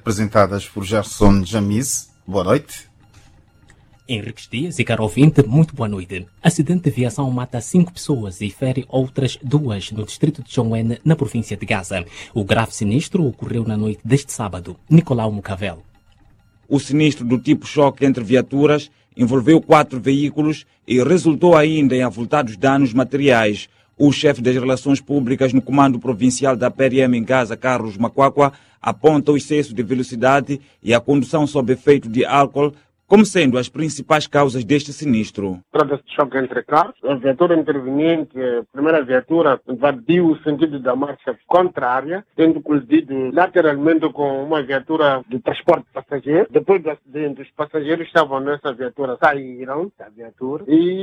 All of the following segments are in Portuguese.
representadas por Gerson Jamise. Boa noite. Henriques Dias e caro ouvinte, muito boa noite. Acidente de viação mata 5 pessoas e fere outras 2 no distrito de Chongwen, na província de Gaza. O grave sinistro ocorreu na noite deste sábado. Nicolau Mucavel. O sinistro do tipo choque entre viaturas envolveu 4 veículos e resultou ainda em avultados danos materiais. O chefe das relações públicas no comando provincial da PRM em Gaza, Carlos Makwakwa, aponta o excesso de velocidade e a condução sob efeito de álcool como sendo as principais causas deste sinistro. Trata-se de choque entre carros. A viatura interveniente, a primeira viatura, invadiu o sentido da marcha contrária, tendo colidido lateralmente com uma viatura de transporte de passageiros. Depois do acidente, os passageiros que estavam nessa viatura saíram da viatura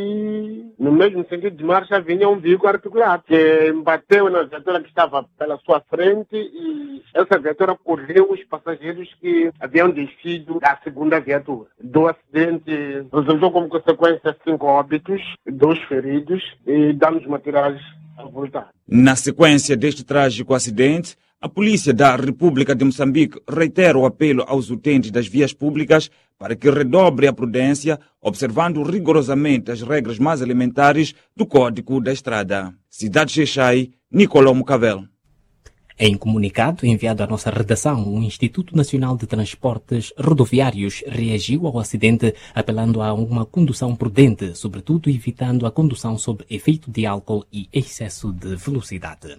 e, no mesmo sentido de marcha, vinha um veículo articulado que bateu na viatura que estava pela sua frente e essa viatura correu os passageiros que haviam descido da segunda viatura. Do acidente resultou como consequência 5 óbitos, 2 feridos e danos materiais avultados. Na sequência deste trágico acidente, a Polícia da República de Moçambique reitera o apelo aos utentes das vias públicas para que redobre a prudência, observando rigorosamente as regras mais elementares do Código da Estrada. Cidade Xexai, Nicolau Mucavel. Em comunicado enviado à nossa redação, o Instituto Nacional de Transportes Rodoviários reagiu ao acidente apelando a uma condução prudente, sobretudo evitando a condução sob efeito de álcool e excesso de velocidade.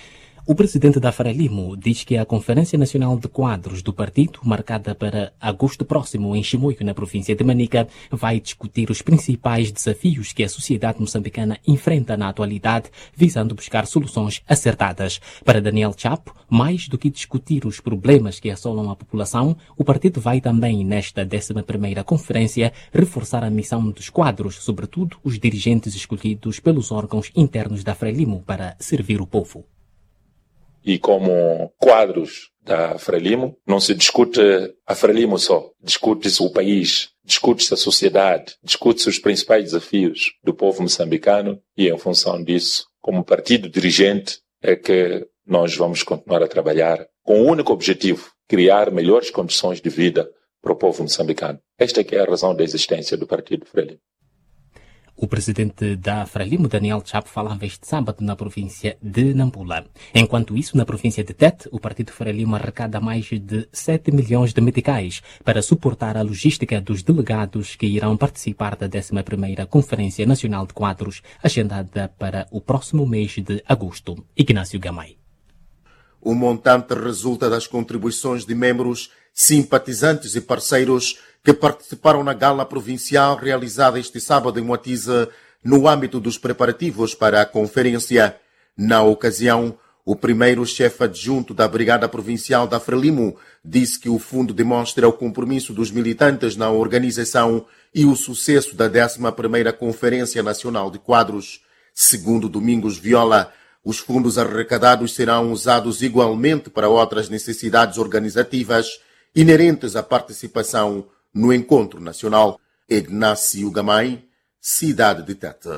O presidente da Frelimo diz que a Conferência Nacional de Quadros do partido, marcada para agosto próximo em Chimoio, na província de Manica, vai discutir os principais desafios que a sociedade moçambicana enfrenta na atualidade, visando buscar soluções acertadas. Para Daniel Chapo, mais do que discutir os problemas que assolam a população, o partido vai também, nesta 11ª conferência, reforçar a missão dos quadros, sobretudo os dirigentes escolhidos pelos órgãos internos da Frelimo para servir o povo. E como quadros da Frelimo, não se discute a Frelimo só. Discute-se o país, discute-se a sociedade, discute-se os principais desafios do povo moçambicano e, em função disso, como partido dirigente, é que nós vamos continuar a trabalhar com o único objetivo, criar melhores condições de vida para o povo moçambicano. Esta é a razão da existência do partido Frelimo. O presidente da Frelimo, Daniel Chapo, falava este sábado na província de Nampula. Enquanto isso, na província de Tete, o partido Frelimo arrecada mais de 7 milhões de meticais para suportar a logística dos delegados que irão participar da 11ª Conferência Nacional de Quadros, agendada para o próximo mês de agosto. Ignácio Gamay. O montante resulta das contribuições de membros, simpatizantes e parceiros que participaram na gala provincial realizada este sábado em Moatize, no âmbito dos preparativos para a conferência. Na ocasião, o primeiro chefe adjunto da Brigada Provincial da Frelimo disse que o fundo demonstra o compromisso dos militantes na organização e o sucesso da 11ª Conferência Nacional de Quadros. Segundo Domingos Viola, os fundos arrecadados serão usados igualmente para outras necessidades organizativas inerentes à participação no Encontro Nacional. Ignácio Gamay, Cidade de Tete.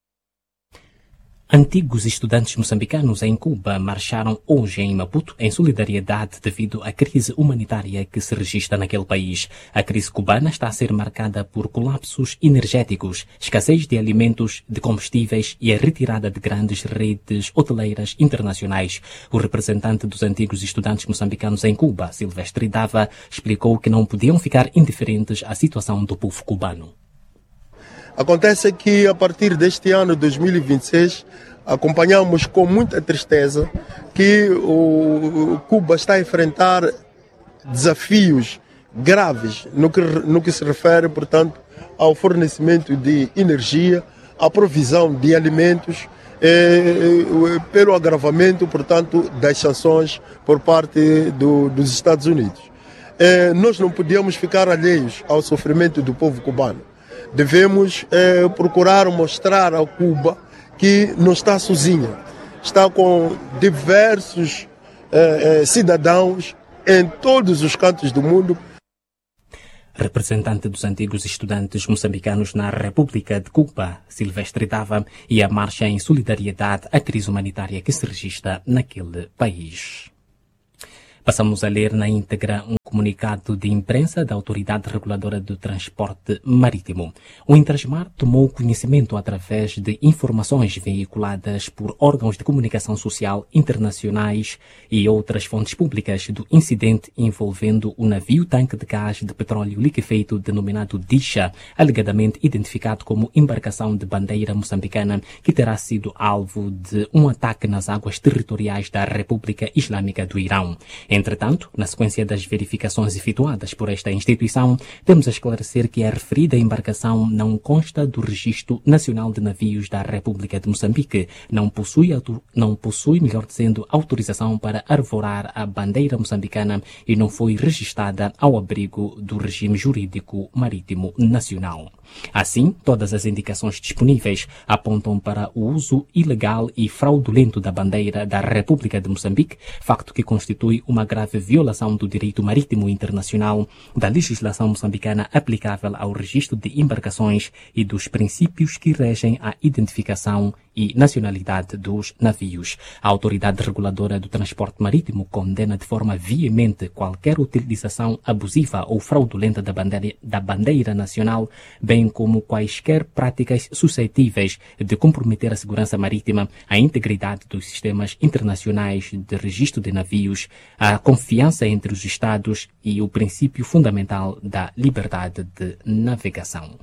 Antigos estudantes moçambicanos em Cuba marcharam hoje em Maputo em solidariedade devido à crise humanitária que se registra naquele país. A crise cubana está a ser marcada por colapsos energéticos, escassez de alimentos, de combustíveis e a retirada de grandes redes hoteleiras internacionais. O representante dos antigos estudantes moçambicanos em Cuba, Silvestre Dava, explicou que não podiam ficar indiferentes à situação do povo cubano. Acontece que a partir deste ano 2026 acompanhamos com muita tristeza que o Cuba está a enfrentar desafios graves no que se refere, portanto, ao fornecimento de energia, à provisão de alimentos, pelo agravamento, portanto, das sanções por parte dos Estados Unidos. Nós não podíamos ficar alheios ao sofrimento do povo cubano. Devemos procurar mostrar a Cuba que não está sozinha. Está com diversos cidadãos em todos os cantos do mundo. Representante dos antigos estudantes moçambicanos na República de Cuba, Silvestre Dava, e a marcha em solidariedade à crise humanitária que se registra naquele país. Passamos a ler na íntegra comunicado de imprensa da Autoridade Reguladora do Transporte Marítimo. O Intrasmar tomou conhecimento através de informações veiculadas por órgãos de comunicação social internacionais e outras fontes públicas do incidente envolvendo o navio-tanque de gás de petróleo liquefeito denominado Disha, alegadamente identificado como embarcação de bandeira moçambicana, que terá sido alvo de um ataque nas águas territoriais da República Islâmica do Irão. Entretanto, na sequência das verificações efetuadas por esta instituição, temos a esclarecer que a referida embarcação não consta do Registro Nacional de Navios da República de Moçambique, não possui, melhor dizendo, autorização para arvorar a bandeira moçambicana e não foi registrada ao abrigo do regime jurídico marítimo nacional. Assim, todas as indicações disponíveis apontam para o uso ilegal e fraudulento da bandeira da República de Moçambique, facto que constitui uma grave violação do direito marítimo internacional, da legislação moçambicana aplicável ao registro de embarcações e dos princípios que regem a identificação e nacionalidade dos navios. A Autoridade Reguladora do Transporte Marítimo condena de forma veemente qualquer utilização abusiva ou fraudulenta da bandeira nacional, bem como quaisquer práticas suscetíveis de comprometer a segurança marítima, a integridade dos sistemas internacionais de registro de navios, a confiança entre os Estados e o princípio fundamental da liberdade de navegação.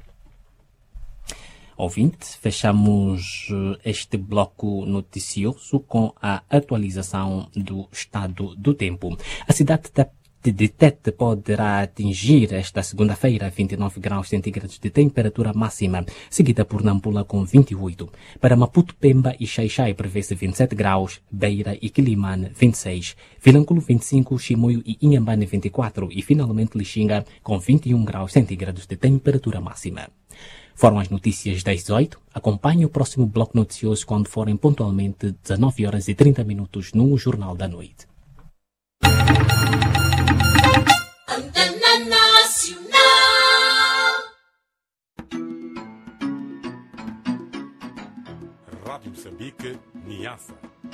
Ouvinte, fechamos este bloco noticioso com a atualização do estado do tempo. A cidade de Tete poderá atingir esta segunda-feira 29 graus centígrados de temperatura máxima, seguida por Nampula com 28. Para Maputo, Pemba e Xai-Xai prevê-se 27 graus, Beira e Quilimane 26, Vilanculo 25, Chimoio e Inhambane 24 e finalmente Lixinga com 21 graus centígrados de temperatura máxima. Foram as notícias das 18. Acompanhe o próximo bloco noticioso quando forem pontualmente 19 horas e 30 minutos no Jornal da Noite. Antena Nacional. Rádio Moçambique, Niassa.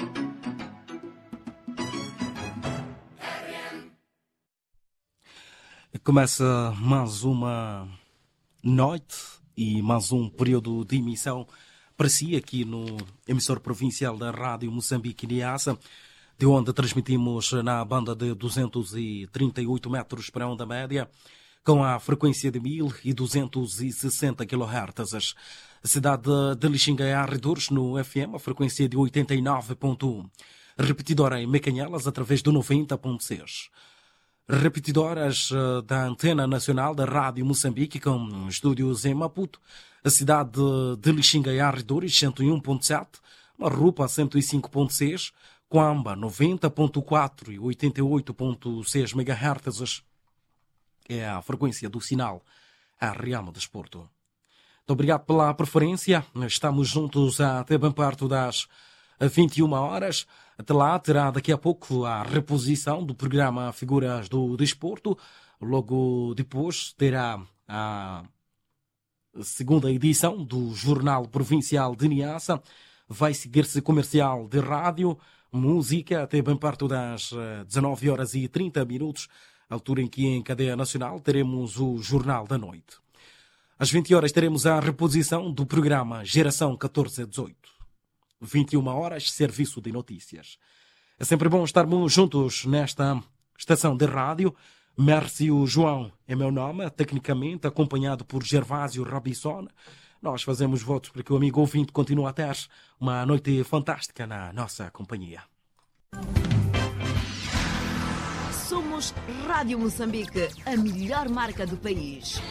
Começa mais uma noite e mais um período de emissão para si aqui no emissor provincial da Rádio Moçambique Niassa, de onde transmitimos na banda de 238 metros para a onda média, com a frequência de 1260 kHz. A cidade de Lixinga e arredores no FM, a frequência de 89.1. Repetidora em Mecanhelas através do 90.6. Repetidoras da Antena Nacional da Rádio Moçambique, com estúdios em Maputo, a cidade de Lixinga e arredores 101.7, Marrupa 105.6, Coamba 90.4 e 88.6 MHz é a frequência do sinal a Riama Desporto. Muito obrigado pela preferência. Estamos juntos até bem perto das 21 horas. Até lá terá daqui a pouco a reposição do programa Figuras do Desporto. Logo depois terá a segunda edição do Jornal Provincial de Niassa. Vai seguir-se comercial de rádio, música, até bem perto das 19 horas e 30 minutos, altura em que em cadeia nacional teremos o Jornal da Noite. Às 20 horas teremos a reposição do programa Geração 14-18. 21 horas, serviço de notícias. É sempre bom estarmos juntos nesta estação de rádio. Mércio João é meu nome, tecnicamente acompanhado por Gervásio Rabisson. Nós fazemos votos para que o amigo ouvinte continue a ter uma noite fantástica na nossa companhia. Somos Rádio Moçambique, a melhor marca do país.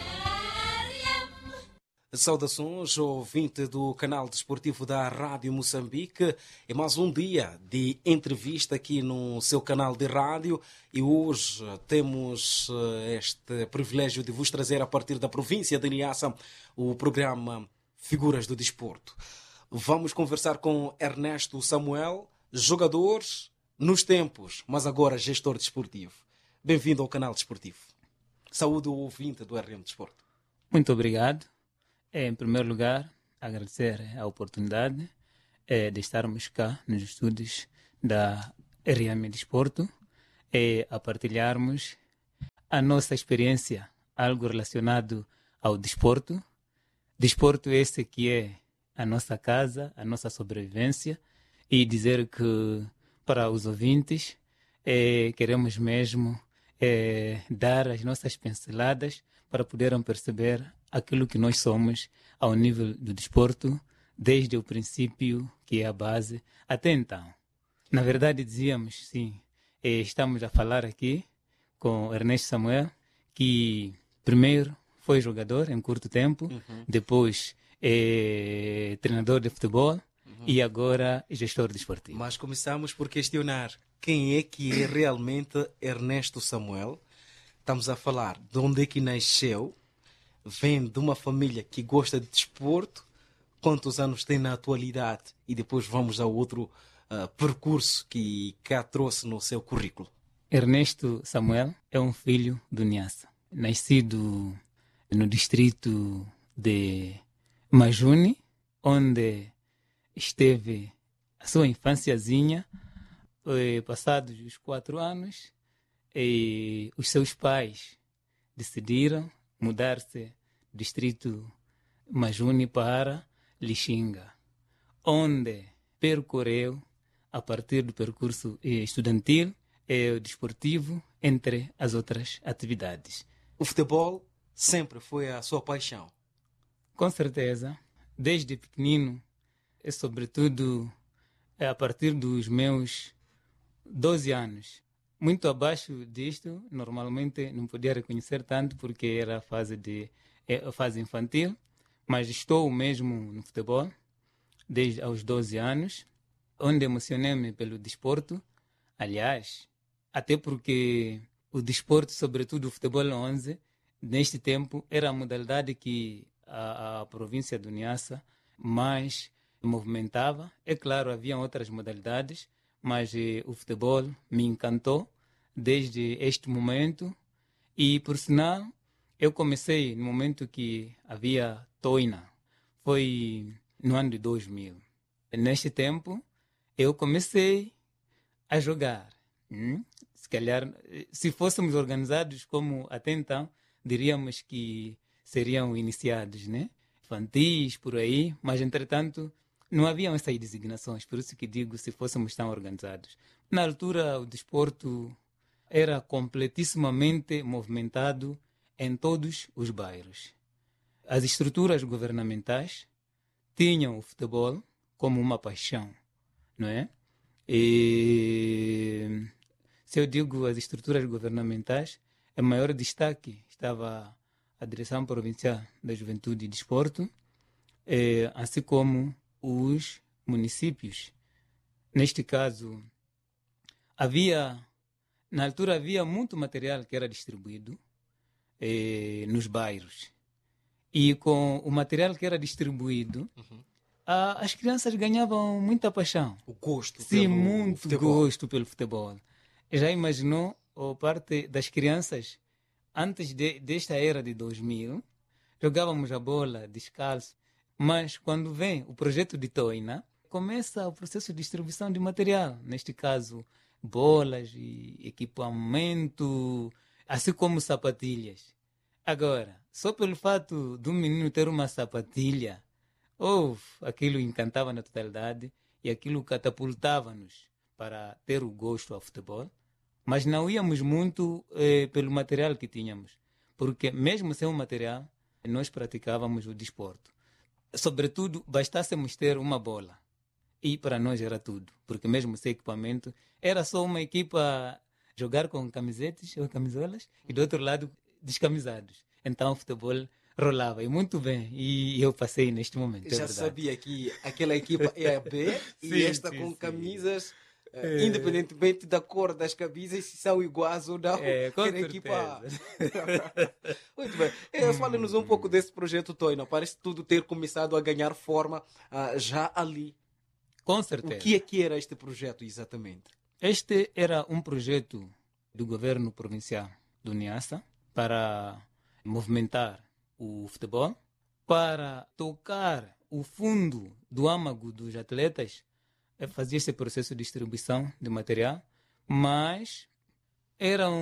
Saudações, ouvinte do canal desportivo da Rádio Moçambique. É mais um dia de entrevista aqui no seu canal de rádio e hoje temos este privilégio de vos trazer a partir da província de Niassa o programa Figuras do Desporto. Vamos conversar com Ernesto Samuel, jogador nos tempos, mas agora gestor desportivo. Bem-vindo ao canal desportivo. Saúde o ouvinte do RM Desporto. Muito obrigado. Em primeiro lugar, agradecer a oportunidade de estarmos cá nos estúdios da RM Desporto a partilharmos a nossa experiência, algo relacionado ao desporto. Desporto esse que é a nossa casa, a nossa sobrevivência, e dizer que para os ouvintes queremos mesmo dar as nossas pinceladas para poderem perceber aquilo que nós somos ao nível do desporto, desde o princípio, que é a base, até então. Na verdade, dizíamos, sim, estamos a falar aqui com Ernesto Samuel, que primeiro foi jogador em curto tempo, depois treinador de futebol e agora gestor desportivo. Mas começamos por questionar quem é que é realmente Ernesto Samuel. Estamos a falar de onde é que nasceu, vem de uma família que gosta de desporto, quantos anos tem na atualidade e depois vamos ao outro percurso que cá trouxe no seu currículo. Ernesto Samuel é um filho do Niassa, nascido no distrito de Majuni, onde esteve a sua infânciazinha, passados os 4 anos, e os seus pais decidiram mudar-se do distrito Majuni para Lixinga, onde percorreu, a partir do percurso estudantil e desportivo, entre as outras atividades. O futebol sempre foi a sua paixão? Com certeza, desde pequenino, e sobretudo a partir dos meus 12 anos. Muito abaixo disto, normalmente não podia reconhecer tanto porque era a fase infantil, mas estou mesmo no futebol desde aos 12 anos, onde emocionei-me pelo desporto. Aliás, até porque o desporto, sobretudo o futebol 11, neste tempo era a modalidade que a província do Niassa mais movimentava. É claro, havia outras modalidades, mas o futebol me encantou desde este momento. E, por sinal, eu comecei no momento que havia toina. Foi no ano de 2000. Neste tempo, eu comecei a jogar. Se calhar, se fôssemos organizados como até então, diríamos que seriam iniciados, né? Infantis, por aí, mas entretanto não haviam essas designações, por isso que digo, se fôssemos tão organizados. Na altura, o desporto era completissimamente movimentado em todos os bairros. As estruturas governamentais tinham o futebol como uma paixão, não é? E se eu digo as estruturas governamentais, em maior destaque estava a Direção Provincial da Juventude e Desporto, assim como os municípios. Neste caso, na altura havia muito material que era distribuído nos bairros. E com o material que era distribuído, as crianças ganhavam muita paixão. O gosto. Sim, muito gosto pelo futebol. Já imaginou a parte das crianças, antes desta era de 2000, jogávamos a bola descalço, mas quando vem o projeto de Toina, começa o processo de distribuição de material, neste caso bolas e equipamento, assim como sapatilhas. Agora, só pelo fato de um menino ter uma sapatilha, aquilo encantava na totalidade e aquilo catapultava-nos para ter o gosto ao futebol, mas não íamos muito pelo material que tínhamos, porque mesmo sem o material, nós praticávamos o desporto. Sobretudo, bastássemos ter uma bola. E para nós era tudo, porque mesmo sem equipamento, era só uma equipa jogar com camisetas ou camisolas e do outro lado descamisados. Então o futebol rolava, e muito bem, e eu passei neste momento. Já sabia que aquela equipa é a B e esta com camisas, independentemente da cor das camisas, se são iguais ou não, era a equipa A. Muito bem. Fale-nos um pouco desse projeto Toina. Parece tudo ter começado a ganhar forma já ali. Com certeza. O que é que era este projeto exatamente? Este era um projeto do governo provincial do Niassa para movimentar o futebol, para tocar o fundo do âmago dos atletas, fazia esse processo de distribuição de material, mas eram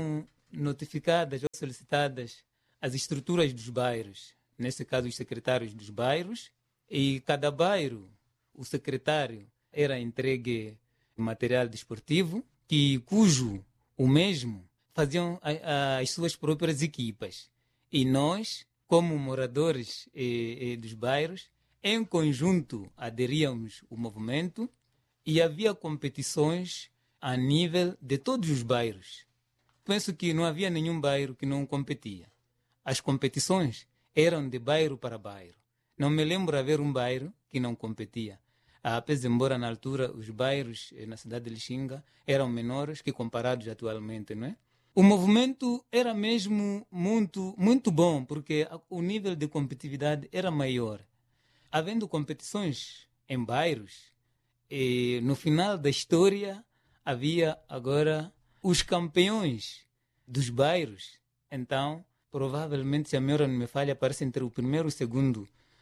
notificadas ou solicitadas as estruturas dos bairros, nesse caso os secretários dos bairros, e cada bairro, o secretário era entregue material desportivo, cujo o mesmo faziam as suas próprias equipas. E nós, como moradores dos bairros, em conjunto aderíamos ao movimento e havia competições a nível de todos os bairros. Penso que não havia nenhum bairro que não competia. As competições eram de bairro para bairro. Não me lembro de haver um bairro que não competia. Apesar embora na altura os bairros na cidade de Lixinga eram menores que comparados atualmente, não é? O movimento era mesmo muito bom, porque o nível de competitividade era maior. Havendo competições em bairros, e no final da história havia agora os campeões dos bairros. Então, provavelmente, se a memória não me falha, aparece entre o primeiro e o segundo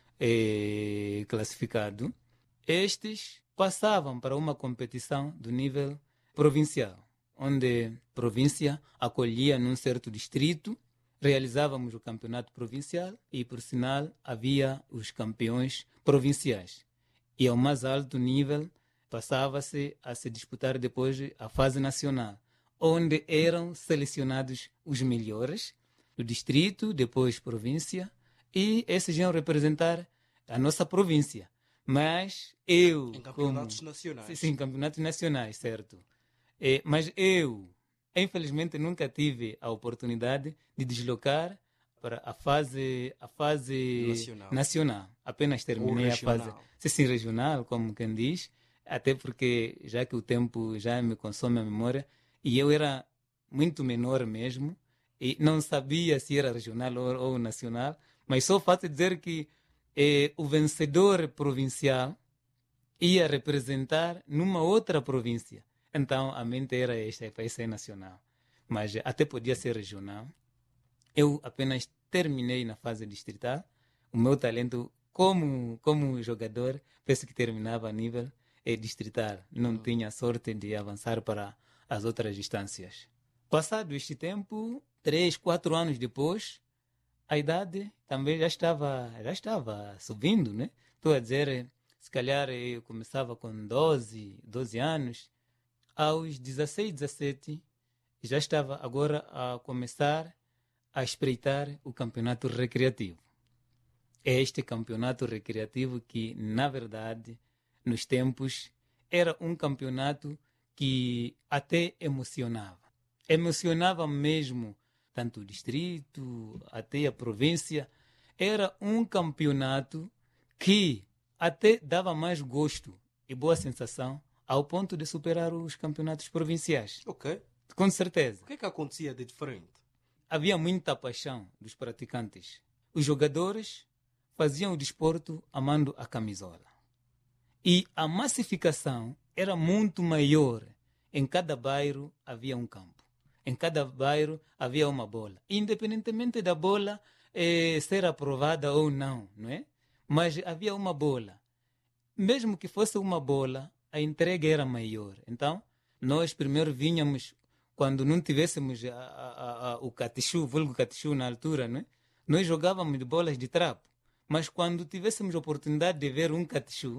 classificado. Estes passavam para uma competição do nível provincial, onde a província acolhia num certo distrito, realizávamos o campeonato provincial e, por sinal, havia os campeões provinciais. E ao mais alto nível passava-se a se disputar depois a fase nacional, onde eram selecionados os melhores do distrito, depois província, e esses iam representar a nossa província. Mas eu... Em campeonatos nacionais. Sim, campeonatos nacionais, certo. Mas eu, infelizmente, nunca tive a oportunidade de deslocar para a fase nacional. Apenas terminei a fase regional, como quem diz, até porque, já que o tempo já me consome a memória, e eu era muito menor mesmo, e não sabia se era regional ou nacional, mas só o fato de dizer que o vencedor provincial ia representar numa outra província. Então, a mente era esta, para ser nacional. Mas até podia ser regional. Eu apenas terminei na fase distrital. O meu talento como jogador, penso que terminava a nível distrital. Não tinha sorte de avançar para as outras distâncias. Passado este tempo, 3, 4 anos depois, a idade também já estava subindo, né? Estou a dizer, se calhar eu começava com 12 anos. Aos 16, 17, já estava agora a começar a espreitar o campeonato recreativo. É este campeonato recreativo que, na verdade, nos tempos, era um campeonato que até emocionava. Emocionava mesmo tanto o distrito, até a província. Era um campeonato que até dava mais gosto e boa sensação ao ponto de superar os campeonatos provinciais. Ok. Com certeza. O que acontecia de diferente? Havia muita paixão dos praticantes. Os jogadores faziam o desporto amando a camisola. E a massificação era muito maior. Em cada bairro havia um campo. Em cada bairro havia uma bola. Independentemente da bola ser aprovada ou não, não é? Mas havia uma bola. Mesmo que fosse uma bola, a entrega era maior. Então, nós primeiro vinhamos, quando não tivéssemos o catichu, vulgo catichu na altura, né? Nós jogávamos de bolas de trapo. Mas quando tivéssemos a oportunidade de ver um catichu,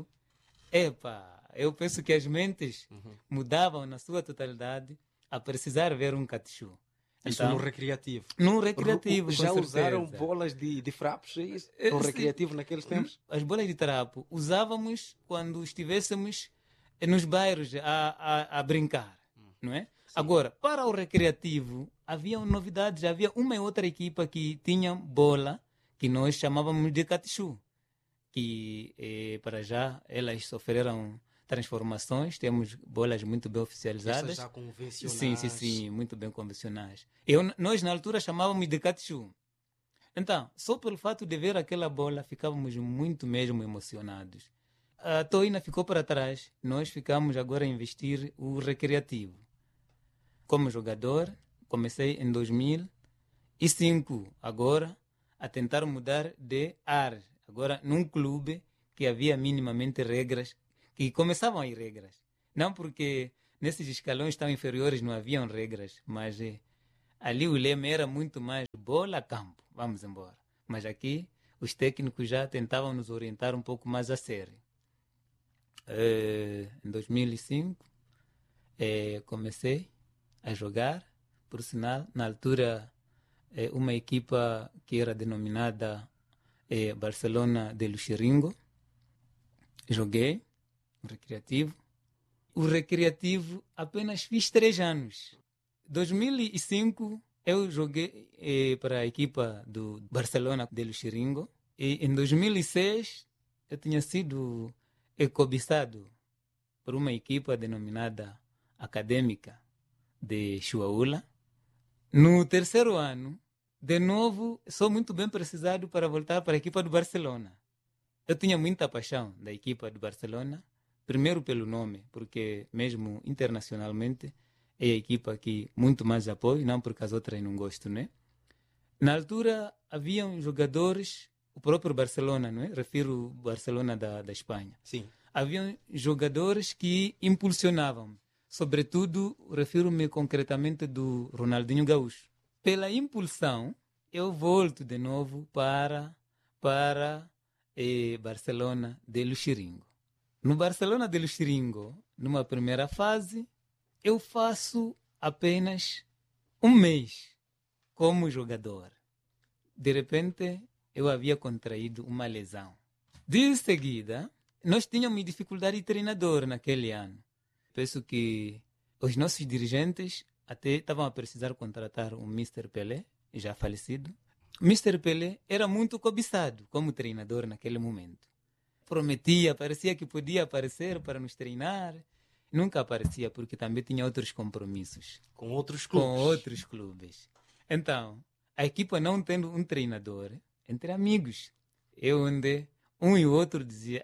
eu penso que as mentes mudavam na sua totalidade a precisar ver um catichu. Isso no recreativo. No recreativo, já com usaram certeza. Bolas de frapos no recreativo naqueles tempos? As bolas de trapo usávamos quando estivéssemos nos bairros a brincar, não é? Sim. Agora, para o recreativo, havia novidades. Havia uma e outra equipa que tinha bola, que nós chamávamos de catichu, que para já elas sofreram transformações. Temos bolas muito bem oficializadas. Essas já convencionais. Sim, muito bem convencionais. Nós, na altura, chamávamos de catichu. Então, só pelo fato de ver aquela bola, ficávamos muito mesmo emocionados. A Toina ficou para trás. Nós ficamos agora a investir o recreativo. Como jogador, comecei em 2005, agora, a tentar mudar de ar. Agora, num clube que havia minimamente regras, que começavam aí regras. Não porque nesses escalões tão inferiores não haviam regras, mas Ali o lema era muito mais bola, campo, vamos embora. Mas aqui os técnicos já tentavam nos orientar um pouco mais a sério. Em 2005 comecei a jogar, por sinal, na altura uma equipa que era denominada Barcelona de Luxiringo. Joguei no Recreativo. O Recreativo apenas fiz 3 anos. Em 2005 eu joguei para a equipa do Barcelona de Luxiringo. E em 2006 eu tinha sido cobiçado por uma equipa denominada Académica de Chuaula. No 3º ano, de novo, sou muito bem precisado para voltar para a equipa do Barcelona. Eu tinha muita paixão da equipa do Barcelona, primeiro pelo nome, porque mesmo internacionalmente é a equipa que muito mais apoio, não porque as outras não gosto, né? Na altura, haviam jogadores, o próprio Barcelona, não é? Refiro o Barcelona da Espanha. Sim. Haviam jogadores que impulsionavam. Sobretudo, refiro-me concretamente do Ronaldinho Gaúcho. Pela impulsão, eu volto de novo para Barcelona de Luxiringo. No Barcelona de Luxiringo, numa primeira fase, eu faço apenas 1 mês como jogador. De repente, eu havia contraído uma lesão. De seguida, nós tínhamos dificuldade de treinador naquele ano. Penso que os nossos dirigentes até estavam a precisar contratar um Mr. Pelé, já falecido. Mr. Pelé era muito cobiçado como treinador naquele momento. Prometia, parecia que podia aparecer para nos treinar. Nunca aparecia porque também tinha outros compromissos. Com outros clubes. Então, a equipa não tendo um treinador, entre amigos, eu onde um e o outro dizia,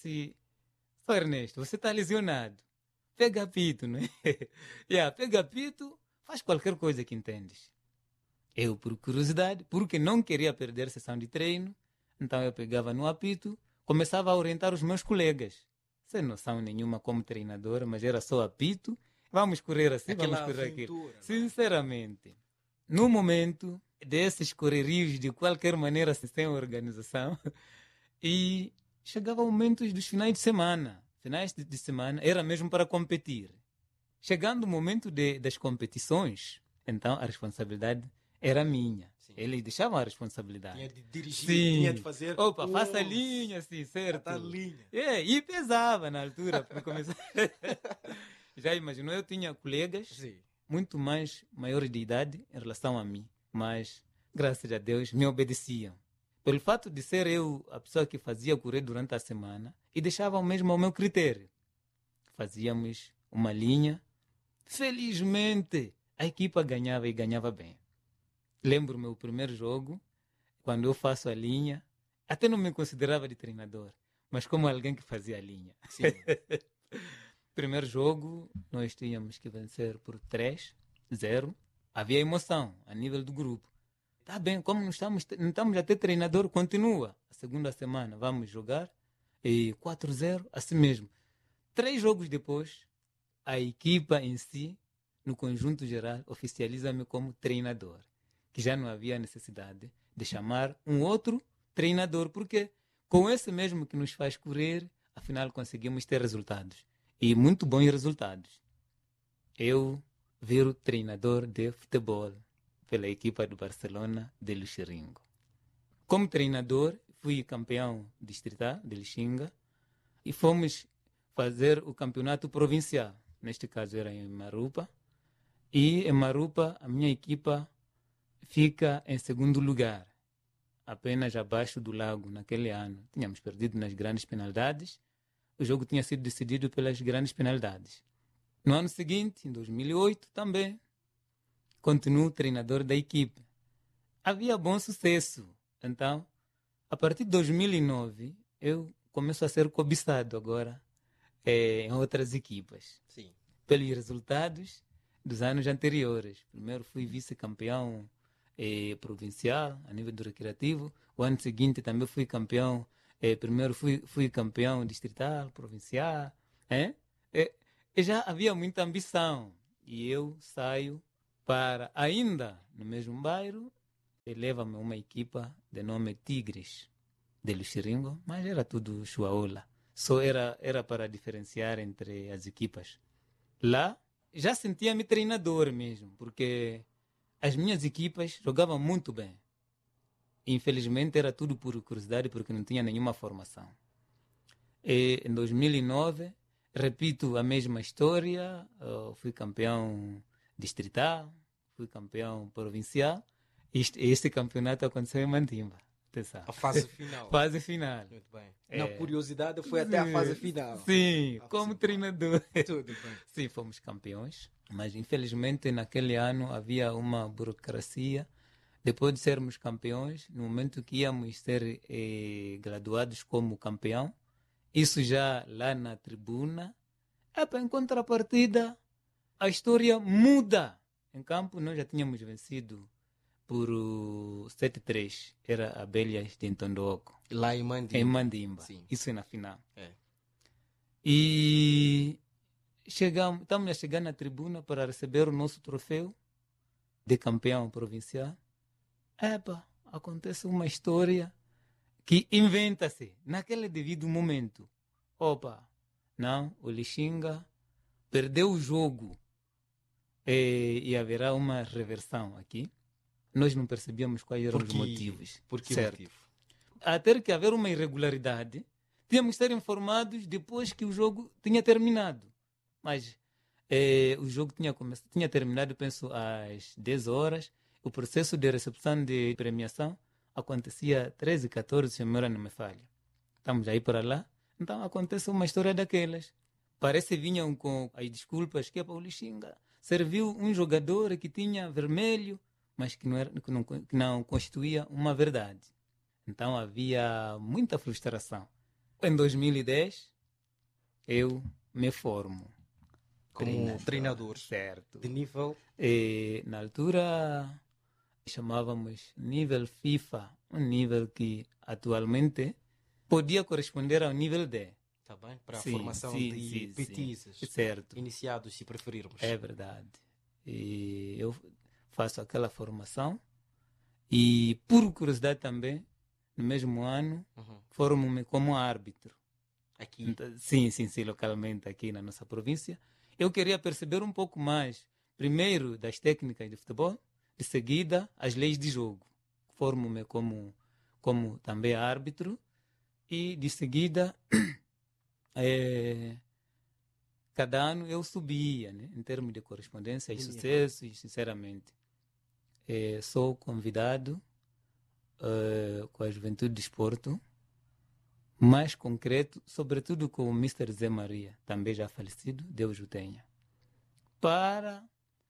só Ernesto, você está lesionado. Pega apito, né? Pega apito, faz qualquer coisa que entendes. Eu, por curiosidade, porque não queria perder sessão de treino, então eu pegava no apito, começava a orientar os meus colegas. Sem noção nenhuma como treinador, mas era só apito. Vamos correr assim, vamos correr aquilo. Né? Sinceramente, no momento desses correrios de qualquer maneira sem organização, e chegava momentos dos finais de semana. Finais de semana era mesmo para competir. Chegando o momento das competições, então a responsabilidade era minha. Sim. Eles deixavam a responsabilidade. Tinha de dirigir, sim. Tinha de fazer... faça a linha, assim, certo? A linha. E pesava na altura. Para começar. Já imaginou, eu tinha colegas muito maiores de idade em relação a mim, mas, graças a Deus, me obedeciam. Pelo fato de ser eu a pessoa que fazia correr durante a semana e deixavam mesmo ao meu critério. Fazíamos uma linha. Felizmente, a equipa ganhava e ganhava bem. Lembro-me o primeiro jogo, quando eu faço a linha, até não me considerava de treinador, mas como alguém que fazia a linha. Sim. Primeiro jogo, nós tínhamos que vencer por 3-0. Havia emoção a nível do grupo. Tá bem, como não estamos a ter treinador, continua. A segunda semana vamos jogar e 4-0, assim mesmo. 3 jogos depois, a equipa em si, no conjunto geral, oficializa-me como treinador. Que já não havia necessidade de chamar um outro treinador, porque com esse mesmo que nos faz correr, afinal conseguimos ter resultados. E muito bons resultados. Eu viro treinador de futebol pela equipa do Barcelona de Luxiringo. Como treinador, fui campeão distrital de Lixinga e fomos fazer o campeonato provincial. Neste caso era em Marupa. E em Marupa, a minha equipa fica em segundo lugar, apenas abaixo do Lago naquele ano. Tínhamos perdido nas grandes penalidades. O jogo tinha sido decidido pelas grandes penalidades. No ano seguinte, em 2008, também, continuo treinador da equipe. Havia bom sucesso. Então, a partir de 2009, eu começo a ser cobiçado agora em outras equipas. Sim. Pelos resultados dos anos anteriores. Primeiro fui vice-campeão provincial, a nível do recreativo. O ano seguinte também fui campeão. Primeiro fui campeão distrital, provincial. E já havia muita ambição. E eu saio para, ainda no mesmo bairro, leva-me uma equipa de nome Tigres, de Luxiringo, mas era tudo Chuaula. Só era para diferenciar entre as equipas. Lá, já sentia-me treinador mesmo, porque as minhas equipas jogavam muito bem. Infelizmente, era tudo por curiosidade, porque não tinha nenhuma formação. E, em 2009, repito a mesma história. Eu fui campeão distrital, fui campeão provincial. Este campeonato aconteceu em Mandimba. Atenção. A fase final. Fase final. Muito bem. Na curiosidade, foi até a fase final. Sim, como treinador. Tudo bem. Sim, fomos campeões. Mas, infelizmente, naquele ano havia uma burocracia. Depois de sermos campeões, no momento que íamos ser graduados como campeão, isso já lá na tribuna, em contrapartida, a história muda. Em campo, nós já tínhamos vencido por 7-3. Era Abelhas de Ntondoko. Lá em Mandimba. Em Mandimba. Sim. Isso é na final. É. E estamos a chegar na tribuna para receber o nosso troféu de campeão provincial. Acontece uma história que inventa-se naquele devido momento. Não, o Lixinga perdeu o jogo e haverá uma reversão aqui. Nós não percebíamos quais eram os motivos. Por que certo. motivo? A ter que haver uma irregularidade, tínhamos que ser informados depois que o jogo tinha terminado. Mas o jogo tinha terminado, penso, às 10 horas. O processo de recepção de premiação acontecia 13 e 14, se a memória não me falha. Estamos aí para lá. Então acontece uma história daquelas. Parece que vinham com as desculpas que o Lixinga serviu um jogador que tinha vermelho, mas que não constituía uma verdade. Então havia muita frustração. Em 2010, eu me formo. Como treinador. Certo. De nível? Na altura, chamávamos nível FIFA, um nível que atualmente podia corresponder ao nível D. Está bem? Para a formação de petizes. Certo. Iniciados, se preferirmos. É verdade. E eu faço aquela formação e, por curiosidade também, no mesmo ano, formo-me como árbitro. Aqui? Então, sim, localmente aqui na nossa província. Eu queria perceber um pouco mais, primeiro, das técnicas de futebol, de seguida, as leis de jogo. Formo-me como também árbitro e, de seguida, cada ano eu subia, né, em termos de correspondência e sucessos, sinceramente. Sou convidado com a Juventude de Desporto, mais concreto, sobretudo com o Mr. Zé Maria, também já falecido, Deus o tenha, para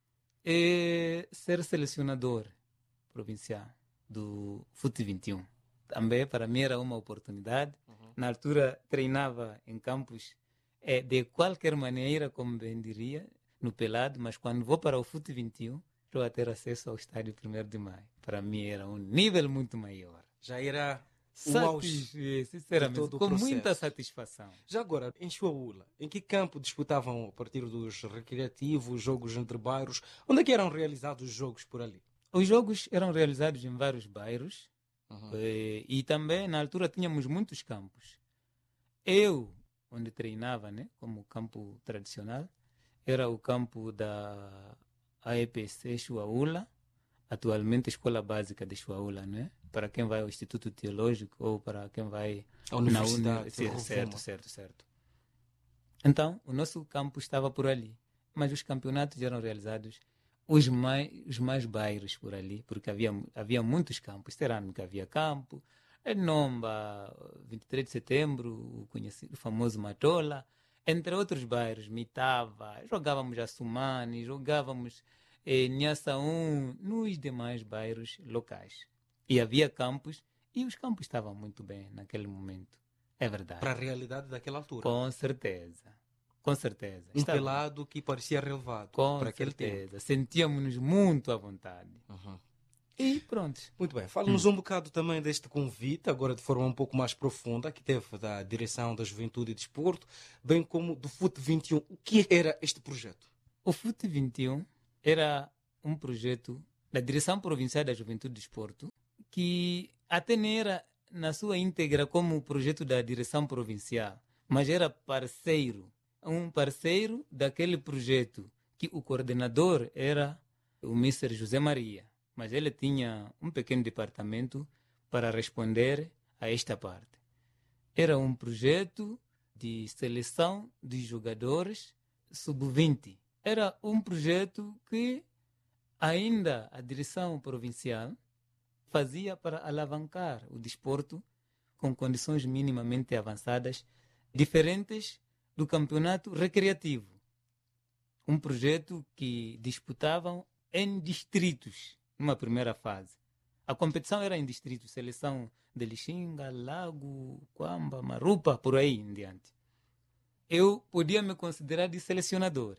ser selecionador provincial do FUT 21. Também para mim era uma oportunidade. Na altura treinava em campos de qualquer maneira, como bem diria, no pelado, mas quando vou para o FUT 21, estou a ter acesso ao estádio 1º de Maio. Para mim era um nível muito maior. Já era sinceramente, com muita satisfação. Já agora, em Chuaula, em que campo disputavam a partir dos recreativos, jogos entre bairros? Onde é que eram realizados os jogos por ali? Os jogos eram realizados em vários bairros e também, na altura, tínhamos muitos campos. Eu, onde treinava, né, como campo tradicional, era o campo da AEPC Chuaula, atualmente Escola Básica de Chuaula, né? Para quem vai ao Instituto Teológico ou para quem vai à Universidade. Certo. Então, o nosso campo estava por ali, mas os campeonatos eram realizados os mais bairros por ali, porque havia muitos campos. Cerâmica havia campo, Nomba, 23 de setembro, o famoso Matola, entre outros bairros, Mitava, jogávamos Assumani, jogávamos Nhaça 1, nos demais bairros locais. E havia campos, e os campos estavam muito bem naquele momento. É verdade. Para a realidade daquela altura. Com certeza. Um pelado que parecia relevado para aquele tempo. Sentíamos-nos muito à vontade. E pronto. Muito bem. Fala-nos um bocado também deste convite, agora de forma um pouco mais profunda, que teve da Direção da Juventude e Desporto, bem como do FUT 21. O que era este projeto? O FUT 21 era um projeto da Direção Provincial da Juventude e Desporto, que até não era na sua íntegra como projeto da Direção Provincial, mas era parceiro, um parceiro daquele projeto, que o coordenador era o Mr. José Maria, mas ele tinha um pequeno departamento para responder a esta parte. Era um projeto de seleção de jogadores sub-20. Era um projeto que ainda a direção provincial fazia para alavancar o desporto com condições minimamente avançadas, diferentes do campeonato recreativo. Um projeto que disputavam em distritos, numa primeira fase. A competição era em distritos, seleção de Lixinga, Lago, Quamba, Marupa, por aí em diante. Eu podia me considerar de selecionador,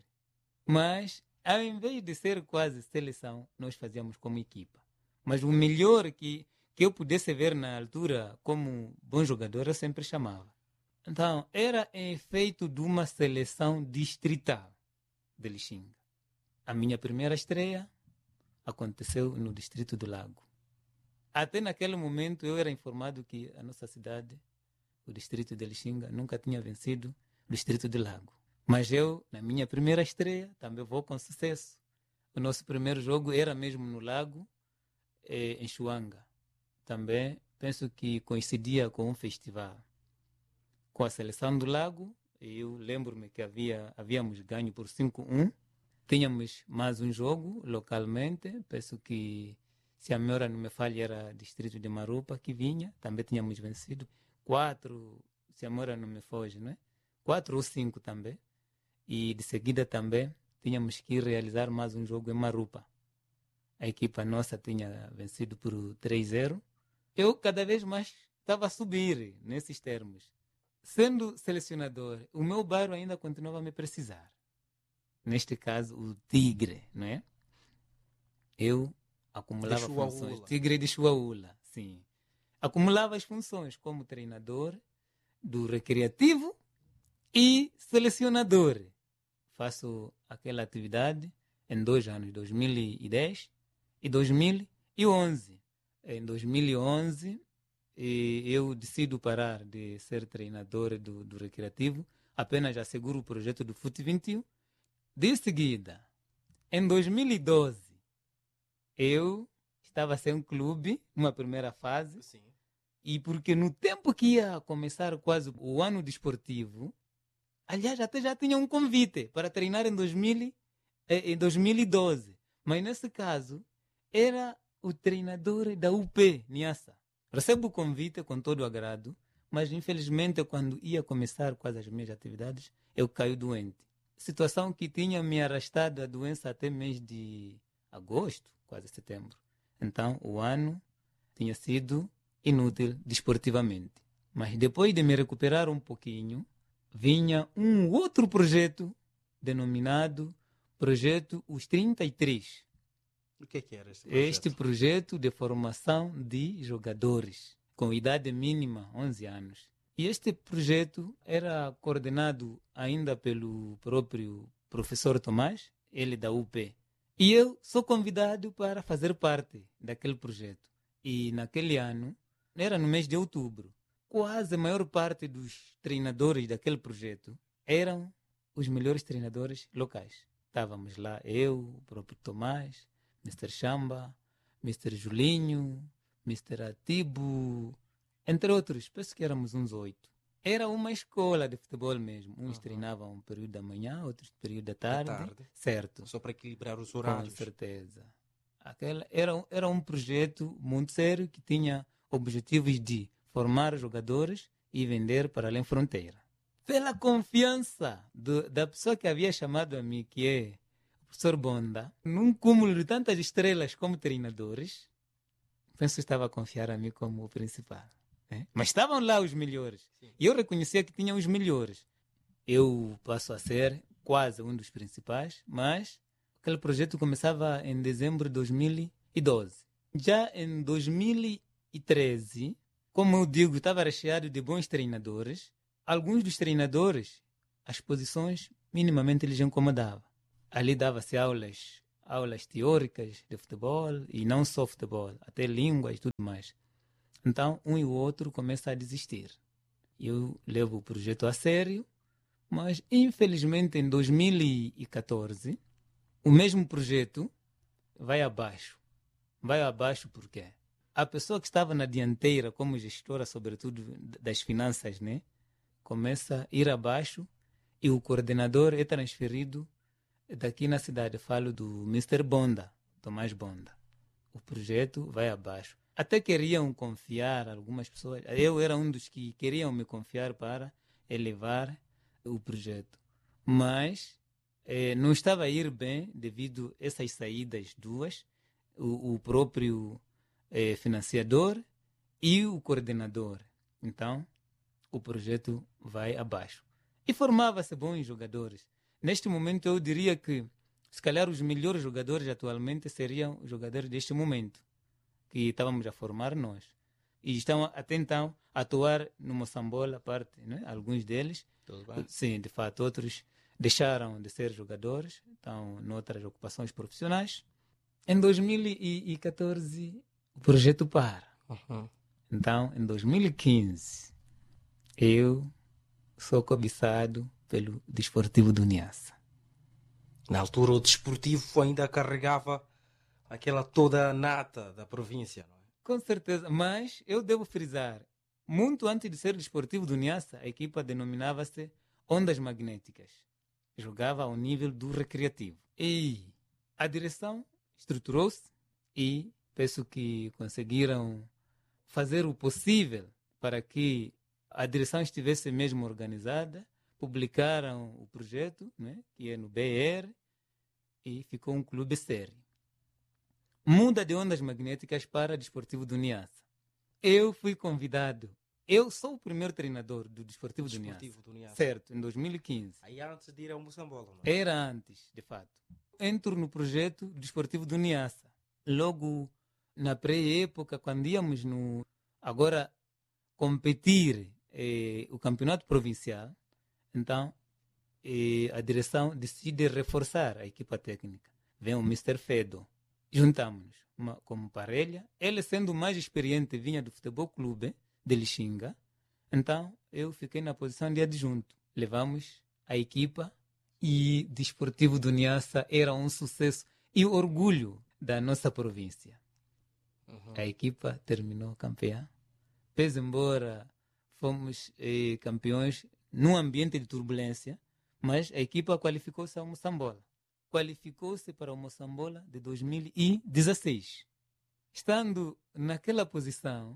mas ao invés de ser quase seleção, nós fazíamos como equipa. Mas o melhor que eu pudesse ver na altura como bom jogador, eu sempre chamava. Então, era em efeito de uma seleção distrital de Lixinga. A minha primeira estreia aconteceu no distrito do Lago. Até naquele momento eu era informado que a nossa cidade, o distrito de Lixinga, nunca tinha vencido o distrito do Lago. Mas eu, na minha primeira estreia, também vou com sucesso. O nosso primeiro jogo era mesmo no Lago, em Chuanga. Também penso que coincidia com um festival. Com a seleção do Lago, eu lembro-me que havíamos ganho por 5-1. Tínhamos mais um jogo localmente, penso que, se a memória não me falha, era distrito de Marupa que vinha, também tínhamos vencido. 4, se a memória não me foge, não é? 4 ou 5 também. E de seguida também tínhamos que realizar mais um jogo em Marupa. A equipa nossa tinha vencido por 3-0. Eu cada vez mais estava a subir nesses termos. Sendo selecionador, o meu bairro ainda continuava a me precisar. Neste caso, o Tigre, não é? Eu acumulava funções. Tigre de Chuaula, sim. Acumulava as funções como treinador do recreativo e selecionador. Faço aquela atividade em 2 anos, 2010 e 2011. Em 2011, eu decido parar de ser treinador do recreativo, apenas asseguro o projeto do FUT 21. De seguida, em 2012, eu estava sem um clube, numa primeira fase. Sim. E porque no tempo que ia começar quase o ano desportivo, aliás, até já tinha um convite para treinar em 2012. Mas nesse caso, era o treinador da UP, Niassa. Recebo o convite com todo o agrado, mas infelizmente quando ia começar quase as minhas atividades, eu caí doente. Situação que tinha me arrastado a doença até mês de agosto, quase setembro. Então, o ano tinha sido inútil desportivamente. Mas depois de me recuperar um pouquinho, vinha um outro projeto denominado Projeto Os 33. O que era esse projeto? Este projeto de formação de jogadores com idade mínima 11 anos. E este projeto era coordenado ainda pelo próprio professor Tomás, ele da UP. E eu sou convidado para fazer parte daquele projeto. E naquele ano, era no mês de outubro, quase a maior parte dos treinadores daquele projeto eram os melhores treinadores locais. Estávamos lá, eu, o próprio Tomás, Mr. Chamba, Mr. Julinho, Mr. Atibo, entre outros, penso que éramos uns 8. Era uma escola de futebol mesmo. Uns treinavam um período da manhã, outros período da tarde. Certo. Só para equilibrar os horários. Com certeza. Era um projeto muito sério que tinha objetivos de formar jogadores e vender para além fronteira. Pela confiança da pessoa que havia chamado a mim, que é o professor Bonda, num cúmulo de tantas estrelas como treinadores, penso que estava a confiar a mim como o principal. Mas estavam lá os melhores. Sim. E eu reconhecia que tinham os melhores. Eu passo a ser quase um dos principais, mas aquele projeto começava em dezembro de 2012. Já em 2013, como eu digo, estava recheado de bons treinadores. Alguns dos treinadores, as posições, minimamente eles incomodavam. Ali dava-se aulas aulas teóricas de futebol, e não só futebol, até línguas e tudo mais. Então, um e o outro começam a desistir. Eu levo o projeto a sério, mas infelizmente em 2014, o mesmo projeto vai abaixo. Vai abaixo por quê? A pessoa que estava na dianteira como gestora, sobretudo das finanças, né, começa a ir abaixo e o coordenador é transferido daqui na cidade. Falo do Mr. Bonda, Tomás Bonda. O projeto vai abaixo. Até queriam confiar algumas pessoas. Eu era um dos que queriam me confiar para elevar o projeto. Mas não estava a ir bem devido a essas saídas duas. O próprio financiador e o coordenador. Então, o projeto vai abaixo. E formava-se bons jogadores. Neste momento, eu diria que, se calhar, os melhores jogadores atualmente seriam os jogadores deste momento, que estávamos a formar nós. E estão até então a atuar no Moçambola, parte, né? Alguns deles. Sim, de fato, outros deixaram de ser jogadores, estão em outras ocupações profissionais. Em 2014, o projeto para. Então, em 2015, eu sou cobiçado pelo Desportivo do Niassa. Na altura, o Desportivo ainda carregava aquela toda a nata da província, não é? Com certeza, mas eu devo frisar, muito antes de ser Desportivo do Niassa, a equipa denominava-se Ondas Magnéticas. Jogava ao nível do recreativo. E a direção estruturou-se e penso que conseguiram fazer o possível para que a direção estivesse mesmo organizada. Publicaram o projeto, né, que é no BR, e ficou um clube sério. Muda de Ondas Magnéticas para Desportivo do Niassa. Eu fui convidado. Eu sou o primeiro treinador do Desportivo do Niassa. Certo, em 2015. Aí antes de ir ao Moçambola, não é? Era antes, de fato. Entro no projeto do Desportivo do Niassa. Logo na pré-época, quando íamos agora competir o campeonato provincial, então a direção decide reforçar a equipa técnica. Vem o Mr. Fedo. Juntamos-nos como parelha. Ele, sendo mais experiente, vinha do Futebol Clube de Lixinga. Então eu fiquei na posição de adjunto. Levamos a equipa e Desportivo do Niassa era um sucesso e o orgulho da nossa província. A equipa terminou campeã. Pese embora fomos campeões num ambiente de turbulência, mas a equipa qualificou-se ao Moçambola. Qualificou-se para o Moçambola de 2016. Estando naquela posição,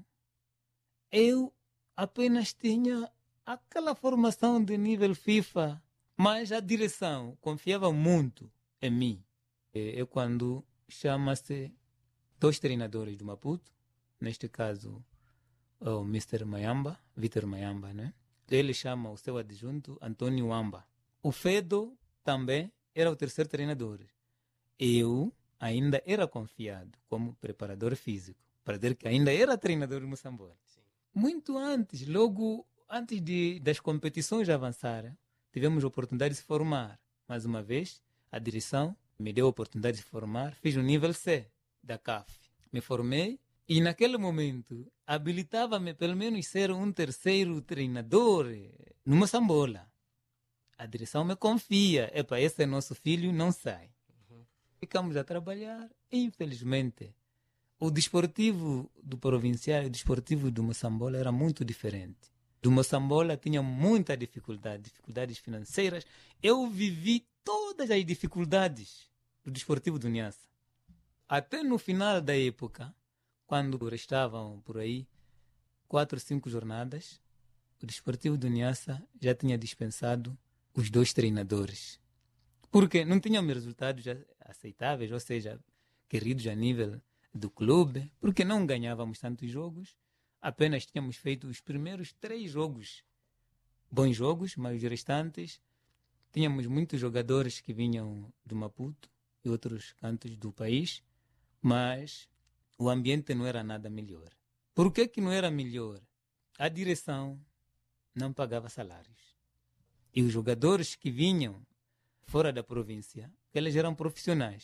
eu apenas tinha aquela formação de nível FIFA, mas a direção confiava muito em mim. Eu, quando chama-se 2 treinadores do Maputo, neste caso o Mr. Mayamba, Vitor Mayamba, né? Ele chama o seu adjunto Antônio Wamba. O Fedo também era o 3º treinador. Eu ainda era confiado como preparador físico, para dizer que ainda era treinador do Moçambola. Muito antes, logo antes das competições avançarem, tivemos a oportunidade de se formar. Mais uma vez, a direção me deu a oportunidade de se formar. Fiz o nível C da CAF. Me formei e naquele momento habilitava-me pelo menos ser um 3º treinador no Moçambola. A direção me confia. Epa, esse é nosso filho, não sai. Ficamos a trabalhar. Infelizmente, o Desportivo do Provincial e o Desportivo do Moçambola era muito diferente. Do Moçambola tinha muita dificuldades financeiras. Eu vivi todas as dificuldades do Desportivo do Niassa. Até no final da época, quando restavam por aí 4 ou 5 jornadas, o Desportivo do Niassa já tinha dispensado os 2 treinadores. Porque não tínhamos resultados aceitáveis, ou seja, queridos a nível do clube, porque não ganhávamos tantos jogos, apenas tínhamos feito os primeiros 3 jogos, bons jogos, mas os restantes, tínhamos muitos jogadores que vinham do Maputo e outros cantos do país, mas o ambiente não era nada melhor. Por que não era melhor? A direção não pagava salários. E os jogadores que vinham fora da província, eles eram profissionais.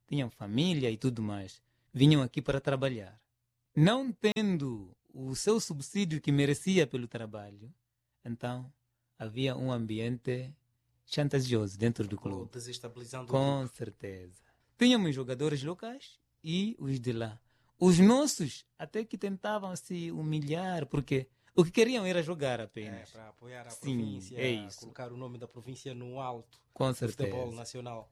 tinham família e tudo mais, vinham aqui para trabalhar. Não tendo o seu subsídio que merecia pelo trabalho, então havia um ambiente chantajoso dentro do clube. Desestabilizando Com certeza. Tínhamos jogadores locais e os de lá. Os nossos até que tentavam se humilhar, porque o que queriam era jogar apenas. Para apoiar a Sim, província, é isso. colocar o nome da província no alto Com do certeza. futebol nacional.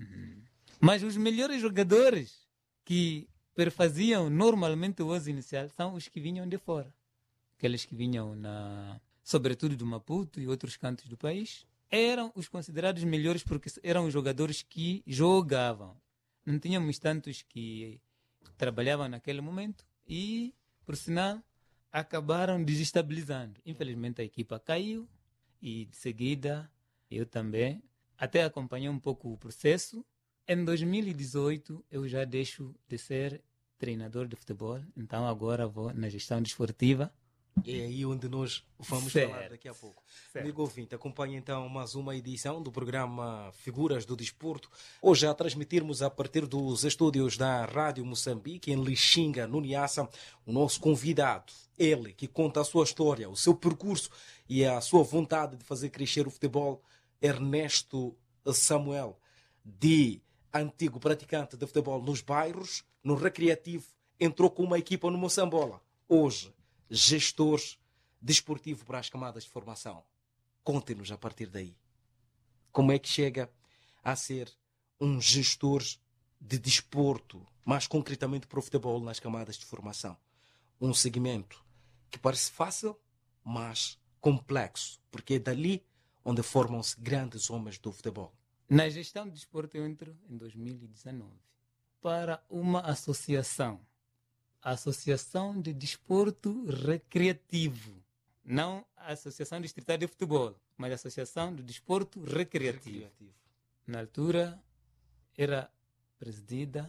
Mas os melhores jogadores que perfaziam normalmente o 11 inicial são os que vinham de fora. Aqueles que vinham, sobretudo do Maputo e outros cantos do país, eram os considerados melhores porque eram os jogadores que jogavam. Não tínhamos tantos que trabalhavam naquele momento e, por sinal, acabaram desestabilizando. Infelizmente a equipa caiu e de seguida eu também até acompanhei um pouco o processo. Em 2018 eu já deixo de ser treinador de futebol, então agora vou na gestão desportiva. É aí onde nós vamos falar daqui a pouco. Amigo ouvinte, acompanhe então mais uma edição do programa Figuras do Desporto. Hoje a transmitirmos a partir dos estúdios da Rádio Moçambique, em Lixinga, no Niassa, o nosso convidado. Ele que conta a sua história, o seu percurso e a sua vontade de fazer crescer o futebol, Ernesto Samuel, de antigo praticante de futebol nos bairros, no recreativo, entrou com uma equipa no Moçambola. Hoje, gestor desportivo para as camadas de formação. Conte-nos a partir daí. Como é que chega a ser um gestor de desporto, mais concretamente para o futebol nas camadas de formação? Um segmento que parece fácil, mas complexo, porque é dali onde formam-se grandes homens do futebol. Na gestão de desporto eu entro em 2019 para uma associação. A Associação de Desporto Recreativo. Não a Associação Distrital de Futebol, mas a Associação de Desporto Recreativo. Na altura, era presidida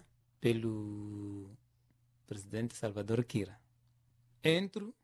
pelo presidente Salvador Quira. Entro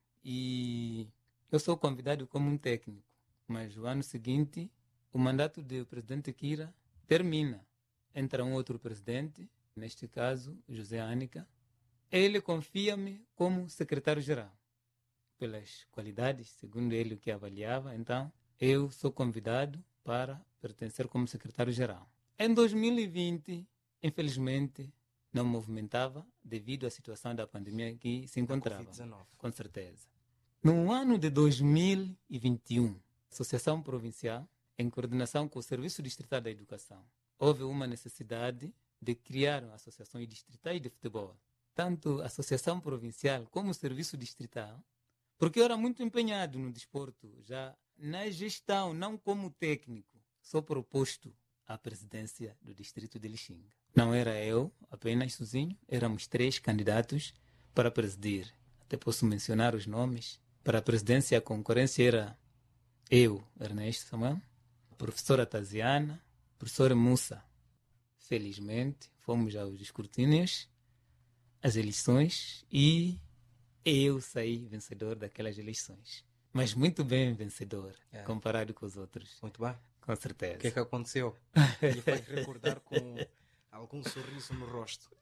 e eu sou convidado como um técnico, mas no ano seguinte, o mandato do presidente Quira termina. Entra um outro presidente, neste caso, José Ánica. Ele confia-me como secretário-geral, pelas qualidades, segundo ele o que avaliava. Então, eu sou convidado para pertencer como secretário-geral. Em 2020, infelizmente, não movimentava devido à situação da pandemia que se encontrava. Covid-19. Com certeza. No ano de 2021, a Associação Provincial, em coordenação com o Serviço Distrital da Educação, houve uma necessidade de criar associações distritais de futebol. Tanto a Associação Provincial como o Serviço Distrital, porque eu era muito empenhado no desporto, já na gestão, não como técnico. Sou proposto à presidência do Distrito de Lixinga. Não era eu, apenas sozinho, éramos 3 candidatos para presidir. Até posso mencionar os nomes. Para a presidência, a concorrência era eu, Ernesto Samuel, a professora Taziana, o professor Mussa. Felizmente, fomos aos escrutínios, as eleições, e eu saí vencedor daquelas eleições. Mas muito bem vencedor, comparado com os outros. Muito bem. Com certeza. O que é que aconteceu? Ele vai recordar com algum sorriso no rosto.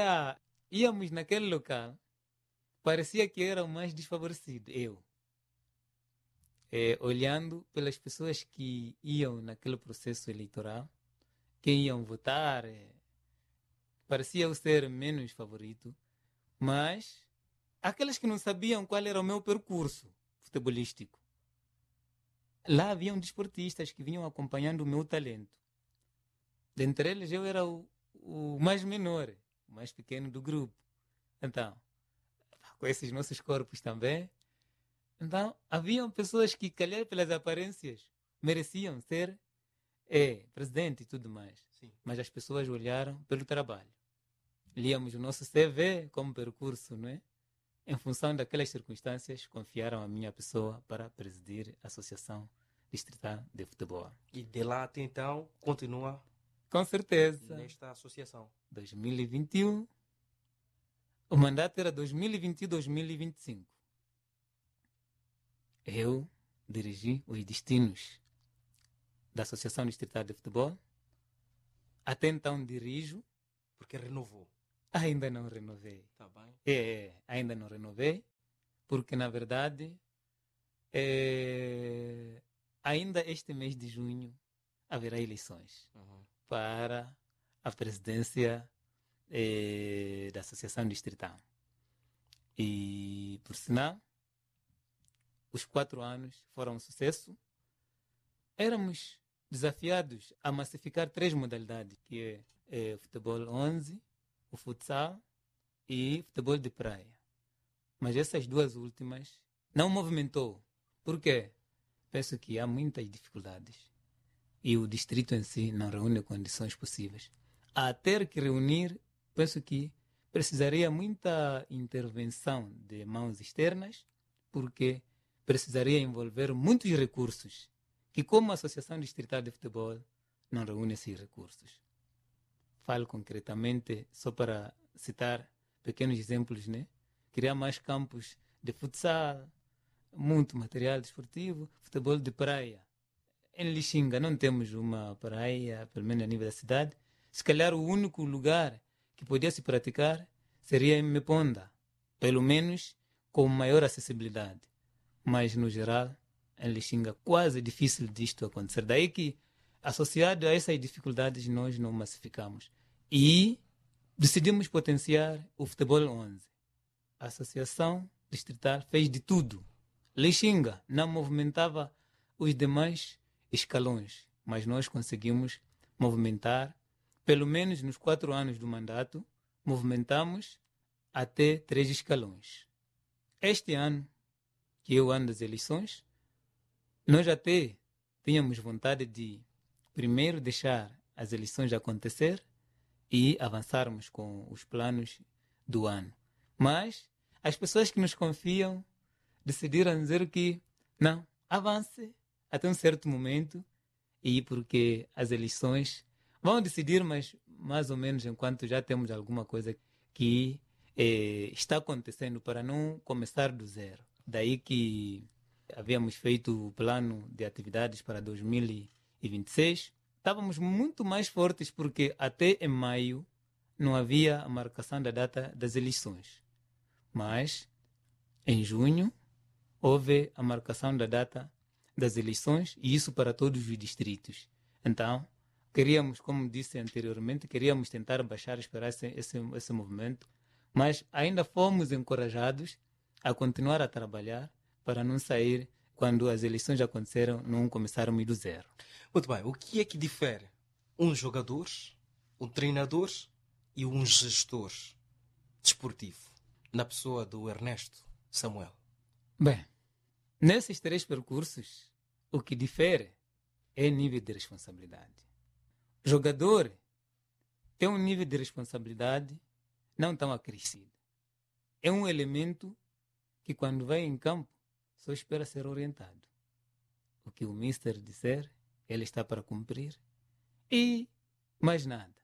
Íamos naquele local, parecia que era o mais desfavorecido, eu. Olhando pelas pessoas que iam naquele processo eleitoral, que iam votar, parecia eu ser menos favorito, mas aqueles que não sabiam qual era o meu percurso futebolístico, lá haviam desportistas que vinham acompanhando o meu talento. Dentre eles eu era o mais menor, o mais pequeno do grupo. Então, com esses nossos corpos também, então haviam pessoas que, calhar pelas aparências, mereciam ser presidente e tudo mais. Sim. Mas as pessoas olharam pelo trabalho. Líamos o nosso CV como percurso, não é? Em função daquelas circunstâncias, confiaram a minha pessoa para presidir a Associação Distrital de Futebol. E de lá até então, continua Com certeza. nesta associação. 2021. O mandato era 2021-2025. Eu dirigi os destinos da Associação Distrital de Futebol. Até então dirijo, Porque renovou. Ainda não renovei. Tá bem. Ainda não renovei, porque na verdade ainda este mês de junho haverá eleições para a presidência da Associação Distrital. E, por sinal, os 4 anos foram um sucesso. Éramos desafiados a massificar 3 modalidades, que é o futebol 11, o futsal e futebol de praia. Mas essas 2 últimas não movimentou. Por quê? Penso que há muitas dificuldades e o distrito em si não reúne condições possíveis. A ter que reunir, penso que precisaria muita intervenção de mãos externas, porque precisaria envolver muitos recursos, que como a Associação Distrital de Futebol não reúne esses recursos. Falo concretamente, só para citar pequenos exemplos, né? Criar mais campos de futsal, muito material desportivo, futebol de praia. Em Lixinga não temos uma praia, pelo menos a nível da cidade. Se calhar o único lugar que podia se praticar seria em Meponda, pelo menos com maior acessibilidade. Mas, no geral, em Lixinga, quase difícil disto acontecer. Daí que, associado a essas dificuldades, nós não massificamos. E decidimos potenciar o futebol 11. A Associação Distrital fez de tudo. Lixinga não movimentava os demais escalões, mas nós conseguimos movimentar, pelo menos nos 4 anos do mandato, movimentamos até 3 escalões. Este ano, que é o ano das eleições, nós até tínhamos vontade de primeiro deixar as eleições acontecer e avançarmos com os planos do ano. Mas as pessoas que nos confiam decidiram dizer que não, avance até um certo momento, e porque as eleições vão decidir, mas mais ou menos enquanto já temos alguma coisa que está acontecendo para não começar do zero. Daí que havíamos feito o plano de atividades para 2026. Estávamos muito mais fortes porque até em maio não havia a marcação da data das eleições. Mas em junho houve a marcação da data das eleições, e isso para todos os distritos. Então, queríamos, como disse anteriormente, queríamos tentar baixar, esperar esse movimento, mas ainda fomos encorajados a continuar a trabalhar para não sair, quando as eleições aconteceram, não começarmos do zero. Muito bem, o que é que difere um jogador, um treinador e um gestor desportivo, na pessoa do Ernesto Samuel? Bem, nesses 3 percursos, o que difere é nível de responsabilidade. O jogador tem um nível de responsabilidade não tão acrescido. É um elemento que, quando vai em campo, só espera ser orientado. O que o mister disser, ele está para cumprir. E mais nada.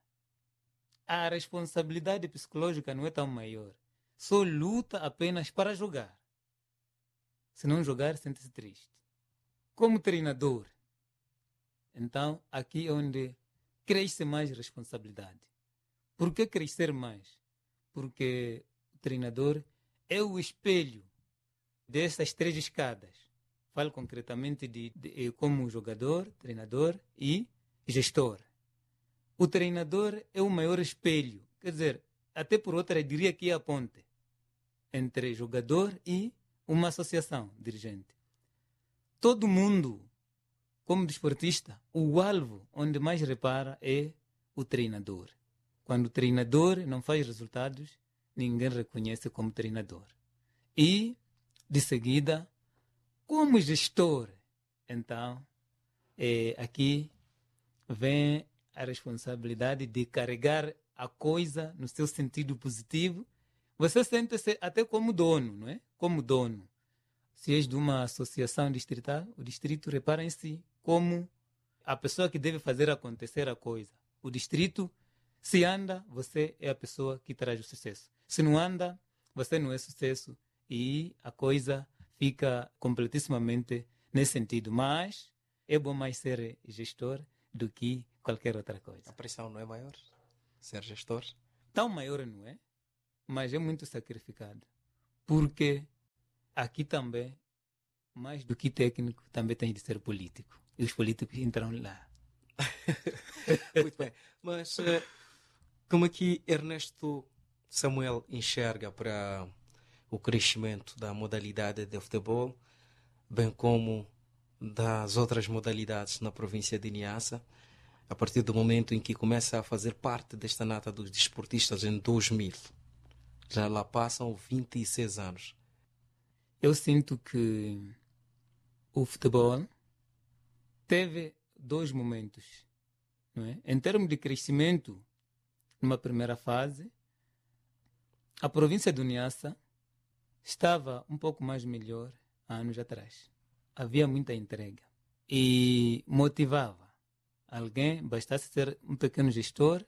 A responsabilidade psicológica não é tão maior. Só luta apenas para jogar. Se não jogar, sente-se triste. Como treinador, então, aqui é onde cresce mais responsabilidade. Por que crescer mais? Porque o treinador é o espelho dessas 3 escadas. Falo concretamente de como jogador, treinador e gestor. O treinador é o maior espelho. Quer dizer, até por outra, eu diria que é a ponte entre jogador e uma associação dirigente. Todo mundo, como desportista, o alvo onde mais repara é o treinador. Quando o treinador não faz resultados, ninguém reconhece como treinador. E, de seguida, como gestor, então, aqui vem a responsabilidade de carregar a coisa no seu sentido positivo. Você sente-se até como dono, não é? Como dono. Se és de uma associação distrital, o distrito repara em si como a pessoa que deve fazer acontecer a coisa. O distrito, se anda, você é a pessoa que traz o sucesso. Se não anda, você não é sucesso, e a coisa fica completissimamente nesse sentido. Mas é bom mais ser gestor do que qualquer outra coisa. A pressão não é maior? Ser gestor? tão maior não é, mas é muito sacrificado. Porque aqui também, mais do que técnico, também tem de ser político. E os políticos entram lá. Muito bem. Mas como é que Ernesto Samuel enxerga para o crescimento da modalidade de futebol, bem como das outras modalidades na província de Niassa, a partir do momento em que começa a fazer parte desta nata dos desportistas em 2000? Já lá passam 26 anos. Eu sinto que o futebol teve 2 momentos, não é? Em termos de crescimento, numa primeira fase, a província do Niassa estava um pouco mais melhor há anos atrás. Havia muita entrega e motivava alguém, bastasse ser um pequeno gestor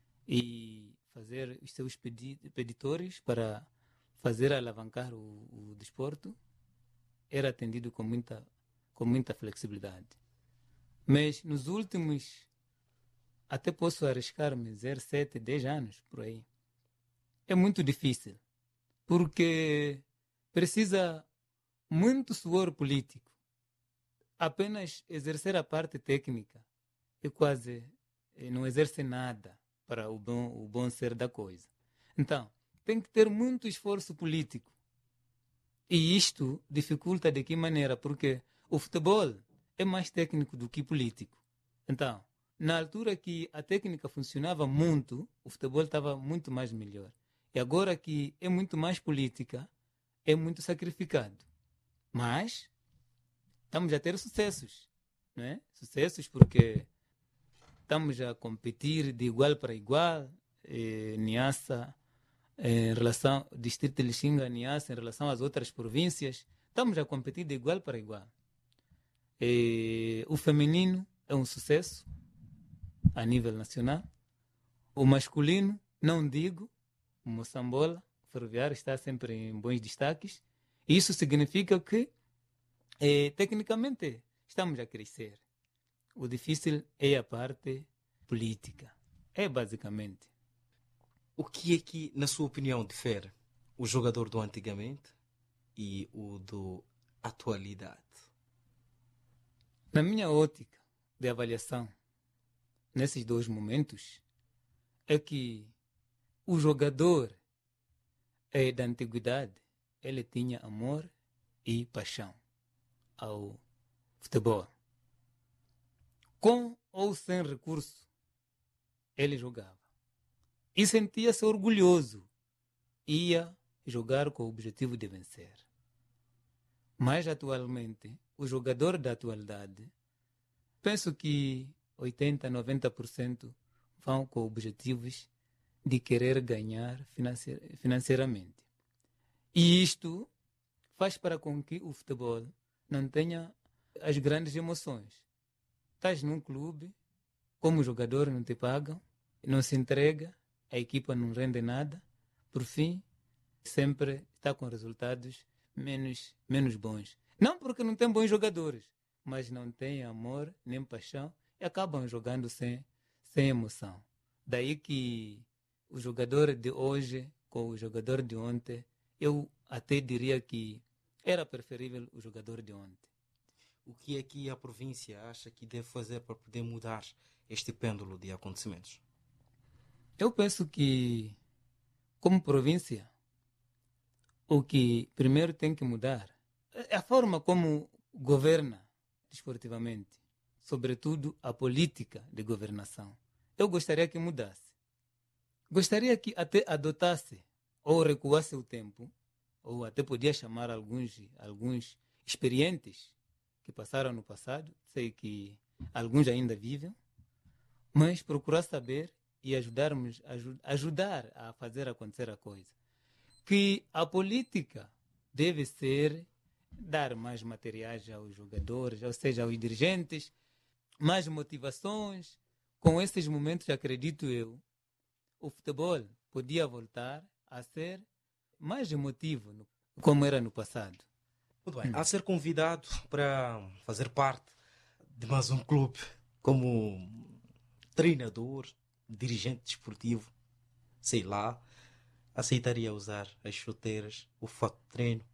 e fazer os seus peditórios para fazer alavancar o desporto, era atendido com muita flexibilidade. Mas nos últimos, até posso arriscar-me, 7, 10 anos, por aí, é muito difícil, porque precisa muito suor político. Apenas exercer a parte técnica e quase não exerce nada para o bom ser da coisa. Então, tem que ter muito esforço político. E isto dificulta de que maneira? Porque o futebol é mais técnico do que político. Então, na altura que a técnica funcionava muito, o futebol estava muito mais melhor. E agora que é muito mais política, é muito sacrificado. Mas estamos a ter sucessos, não é? Sucessos porque estamos a competir de igual para igual. Niassa, em relação ao Distrito de Lixinga, Niassa, em relação às outras províncias, estamos a competir de igual para igual. O feminino é um sucesso a nível nacional. O masculino, não digo, o Moçambola, o Ferroviário está sempre em bons destaques. Isso significa que, tecnicamente, estamos a crescer. O difícil é a parte política. É basicamente. O que é que, na sua opinião, difere o jogador do antigamente e o do atualidade? Na minha ótica de avaliação, nesses 2 momentos, é que o jogador da antiguidade, ele tinha amor e paixão ao futebol. Com ou sem recurso, ele jogava. E sentia-se orgulhoso. Ia jogar com o objetivo de vencer. Mas, atualmente, o jogador da atualidade, penso que 80%, 90% vão com objetivos de querer ganhar financeiramente. E isto faz para com que o futebol não tenha as grandes emoções. Estás num clube, como jogador não te pagam, não se entrega, a equipa não rende nada, por fim, sempre está com resultados menos bons. Não porque não tem bons jogadores, mas não tem amor nem paixão e acabam jogando sem emoção. Daí que o jogador de hoje com o jogador de ontem, eu até diria que era preferível o jogador de ontem. O que é que a província acha que deve fazer para poder mudar este pêndulo de acontecimentos? Eu penso que, como província, o que primeiro tem que mudar é a forma como governa desportivamente, sobretudo a política de governação. Eu gostaria que mudasse. Gostaria que até adotasse ou recuasse o tempo, ou até podia chamar alguns experientes que passaram no passado, sei que alguns ainda vivem, mas procurar saber e ajudar a fazer acontecer a coisa. Que a política deve ser dar mais materiais aos jogadores, ou seja, aos dirigentes, mais motivações. Com esses momentos, acredito eu, o futebol podia voltar a ser mais emotivo, como era no passado. Muito bem. A ser convidado para fazer parte de mais um clube como treinador, dirigente desportivo, sei lá, aceitaria usar as chuteiras, o fato de treino,